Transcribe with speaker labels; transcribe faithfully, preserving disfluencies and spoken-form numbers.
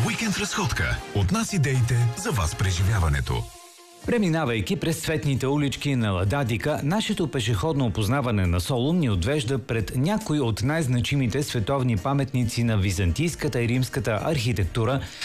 Speaker 1: Уикенд разходка. От нас идеите за вас преживяването.
Speaker 2: Преминавайки през цветните улички на Лададика, нашето пешеходно опознаване на Солун ни отвежда пред някои от най-значимите световни паметници на византийската и римската архитектура,